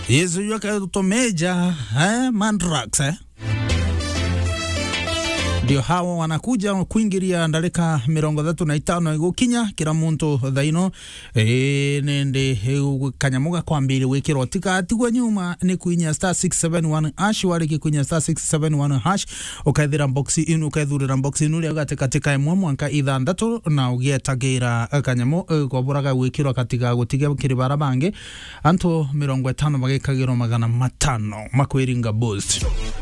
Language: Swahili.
Yesu yoka tutomeja Mandrax ndio hawa wanakuja kuingiria ndaleka 35 igukinya kila muntu thaino nende kanyamuga kwambire wikiro tigwa nyuma ni kuinya *671 hash wari kuinya *671 hash ukaithira box inu ukaithurira box inu ria gatekatika imwe mwanka ithandatu na ugietagira kanyamu goburaga wikiro katiga gutiga kiribara bange anto 50 bagikagiro 500 makwiringa boost